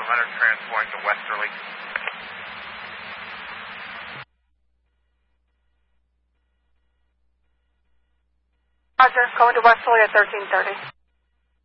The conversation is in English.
Leonard transporting to Westerly. Roger, going to Westerly at 1330.